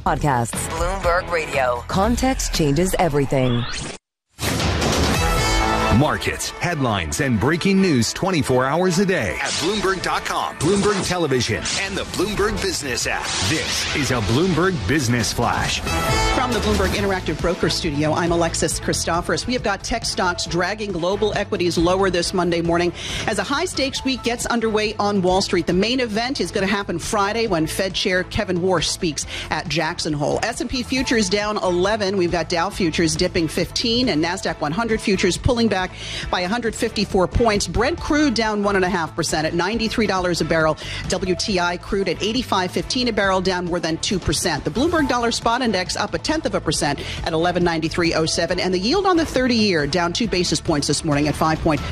Podcasts. Bloomberg Radio. Context changes everything. Markets, headlines, and breaking news 24 hours a day at Bloomberg.com, Bloomberg Television, and the Bloomberg Business app. This is a Bloomberg Business Flash. From the Bloomberg Interactive Broker Studio, I'm Alexis Christoforous. We have got tech stocks dragging global equities lower this Monday morning as a high-stakes week gets underway on Wall Street. The main event is going to happen Friday when Fed Chair Kevin Warsh speaks at Jackson Hole. S&P futures down 11. We've got Dow futures dipping 15 and NASDAQ 100 futures pulling back by 154 points. Brent crude down 1.5% at $93 a barrel. WTI crude at $85.15 a barrel, down more than 2%. The Bloomberg Dollar Spot Index up 0.1% at 1193.07, and the yield on the 30-year down 2 basis points this morning at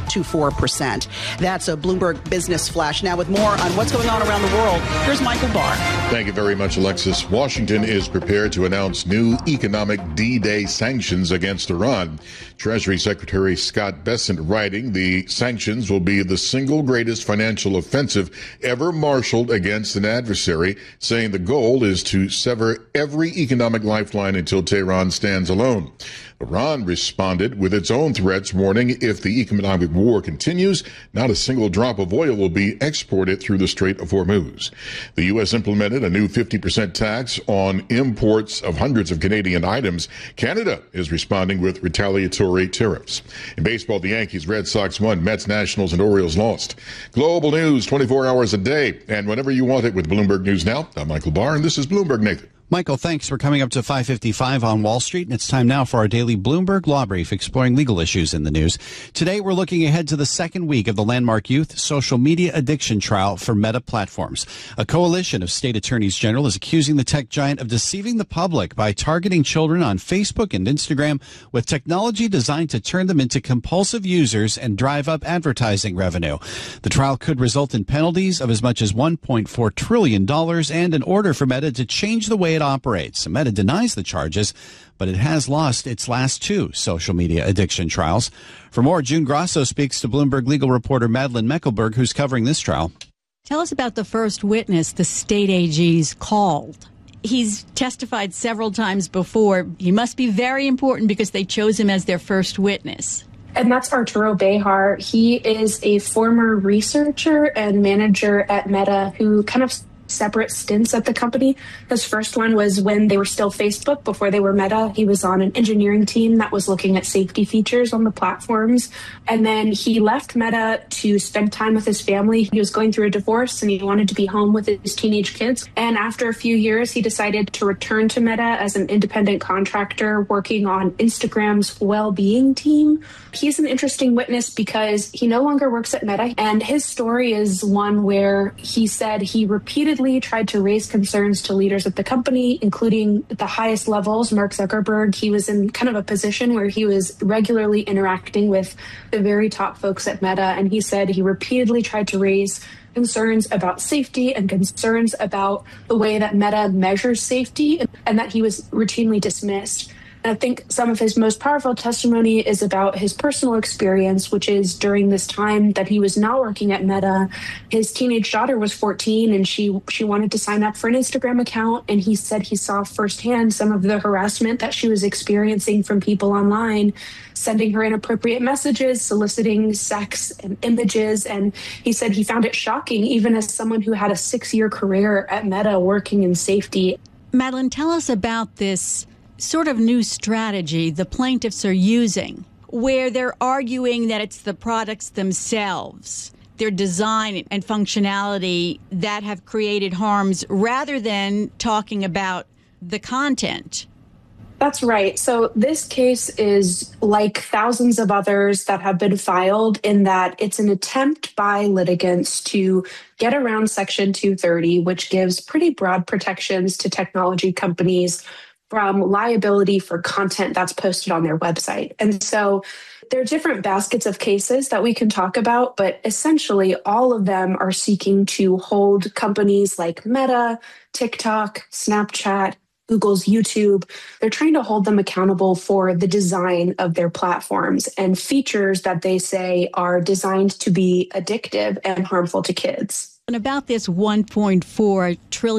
5.24%. That's a Bloomberg Business Flash. Now with more on what's going on around the world, here's Michael Barr. Thank you very much, Alexis. Washington is prepared to announce new economic D-Day sanctions against Iran. Treasury Secretary Scott Bessent writing, the sanctions will be the single greatest financial offensive ever marshaled against an adversary, saying the goal is to sever every economic lifeline until Tehran stands alone. Iran responded with its own threats, warning if the economic war continues, not a single drop of oil will be exported through the Strait of Hormuz. The U.S. implemented a new 50% tax on imports of hundreds of Canadian items. Canada is responding with retaliatory tariffs. In baseball, the Yankees, Red Sox won, Mets, Nationals, and Orioles lost. Global news 24 hours a day, and whenever you want it with Bloomberg News Now. I'm Michael Barr, and this is Bloomberg Nathan. Michael, thanks. We're coming up to 5:55 on Wall Street, and it's time now for our daily Bloomberg Law Brief, exploring legal issues in the news. Today, we're looking ahead to the second week of the landmark youth social media addiction trial for Meta Platforms. A coalition of state attorneys general is accusing the tech giant of deceiving the public by targeting children on Facebook and Instagram with technology designed to turn them into compulsive users and drive up advertising revenue. The trial could result in penalties of as much as $1.4 trillion and an order for Meta to change the way it operates. Meta denies the charges, but it has lost its last two social media addiction trials. For more, June Grasso speaks to Bloomberg legal reporter Madeleine Meckelberg, who's covering this trial. Tell us about the first witness the state AG's called. He's testified several times before. He must be very important because they chose him as their first witness. And that's Arturo Bejar. He is a former researcher and manager at Meta who kind of separate stints at the company. His first one was when they were still Facebook, before they were Meta. He was on an engineering team that was looking at safety features on the platforms. And then he left Meta to spend time with his family. He was going through a divorce and he wanted to be home with his teenage kids. And after a few years, he decided to return to Meta as an independent contractor working on Instagram's well-being team. He's an interesting witness because he no longer works at Meta. And his story is one where he said he repeatedly tried to raise concerns to leaders at the company, including at the highest levels, Mark Zuckerberg. He was in kind of a position where he was regularly interacting with the very top folks at Meta. And he said he repeatedly tried to raise concerns about safety and concerns about the way that Meta measures safety, and that he was routinely dismissed. And I think some of his most powerful testimony is about his personal experience, which is during this time that he was not working at Meta, his teenage daughter was 14 and she wanted to sign up for an Instagram account. And he said he saw firsthand some of the harassment that she was experiencing from people online, sending her inappropriate messages, soliciting sex and images. And he said he found it shocking, even as someone who had a 6-year career at Meta working in safety. Madeleine, tell us about this sort of new strategy the plaintiffs are using, where they're arguing that it's the products themselves, their design and functionality that have created harms, rather than talking about the content. That's right. So this case is like thousands of others that have been filed in that it's an attempt by litigants to get around Section 230, which gives pretty broad protections to technology companies from liability for content that's posted on their website. And so there are different baskets of cases that we can talk about, but essentially all of them are seeking to hold companies like Meta, TikTok, Snapchat, Google's YouTube. They're trying to hold them accountable for the design of their platforms and features that they say are designed to be addictive and harmful to kids. And about this $1.4 trillion